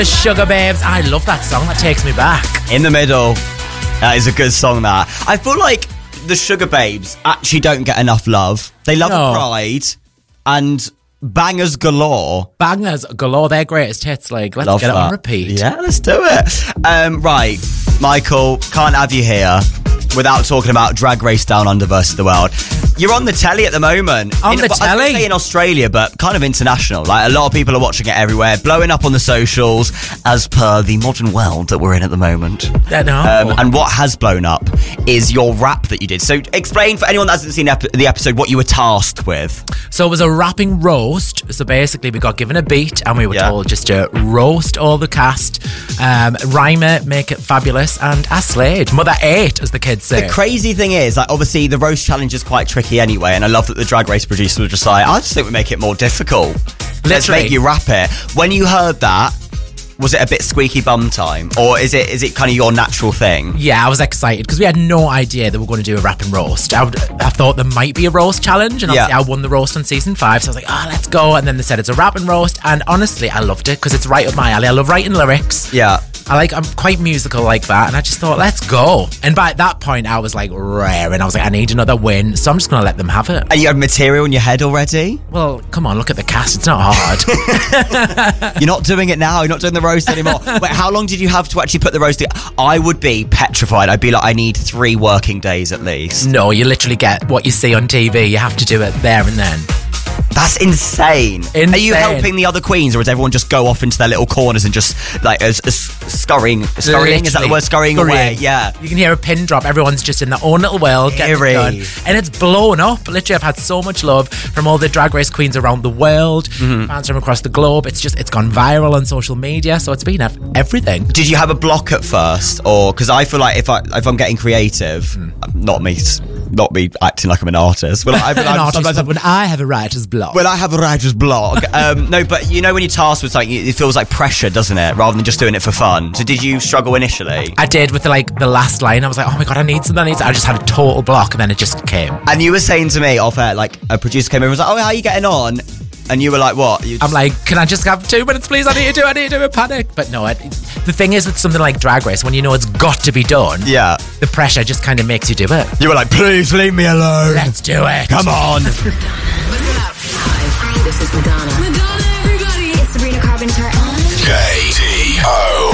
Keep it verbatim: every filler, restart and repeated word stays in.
The Sugar Babes. I love that song. That takes me back. In the Middle. That is a good song, that. I feel like the Sugar Babes actually don't get enough love. They love No. a pride and bangers galore. Bangers galore. Their greatest hits. Like, let's Love get that. it on repeat. Yeah, let's do it. Um, right, Michael, can't have you here without talking about Drag Race Down Under versus the World. You're on the telly at the moment. On in, the I was gonna telly? say in Australia, but kind of international. Like, a lot of people are watching it everywhere, blowing up on the socials, as per the modern world that we're in at the moment. Yeah, no. Um, and what has blown up is your rap that you did. So explain for anyone that hasn't seen ep- the episode what you were tasked with. So it was a rapping roast. So basically we got given a beat and we were Yeah. told just to roast all the cast, um, rhyme it, make it fabulous, and I slayed. Mother ate, as the kids say. The crazy thing is, like, obviously the roast challenge is quite tricky anyway, and I love that the Drag Race producers were just like, I just think we make it more difficult. Let's Literally. make you rap it. When you heard that, was it a bit squeaky bum time, or is it is it kind of your natural thing? Yeah, I was excited because we had no idea that we were going to do a rap and roast. I, would, I thought there might be a roast challenge, and obviously Yeah. I won the roast on season five, so I was like, oh, let's go. And then they said it's a rap and roast, and honestly, I loved it because it's right up my alley. I love writing lyrics. Yeah. I like, I'm quite musical like that, and I just thought, let's go. And by that point, I was like raring. I was like, I need another win, so I'm just going to let them have it. And you have material in your head already? Well, come on, look at the cast. It's not hard. You're not doing it now. You're not doing the roast anymore. Wait, how long did you have to actually put the roast together? I would be petrified. I'd be like, I need three working days at least. No, you literally get what you see on T V. You have to do it there and then. That's insane. Insane. Are you helping the other queens, or does everyone just go off into their little corners and just like as, as scurrying, scurrying? Is that the word? Scurrying, away? Yeah. You can hear a pin drop. Everyone's just in their own little world getting it Eerie. done. And it's blown up. Literally, I've had so much love from all the Drag Race queens around the world, Mm-hmm. fans from across the globe. It's just, it's gone viral on social media. So it's been ev- everything. Did you have a block at first, or because I feel like if I if I'm getting creative, not me, not me acting like I'm an artist. Well, I, An I, artist, sometimes I- when I have a writer's block. Well, I have a writer's blog. Um, no, but you know when you're tasked with something, it feels like pressure, doesn't it? Rather than just doing it for fun. So did you struggle initially? I did with the, like the last line. I was like, oh my God, I need something. I need something. I just had a total block, and then it just came. And you were saying to me off air, like a producer came over and was like, oh, how are you getting on? And you were like, what? You I'm like, can I just have two minutes, please? I need to do, I need to do a panic. But no, it, the thing is with something like Drag Race, when you know it's got to be done, yeah. the pressure just kind of makes you do it. You were like, please leave me alone. Let's do it. Come on. Hi, this is Madonna. Madonna, everybody. It's Sabrina Carpenter. K T O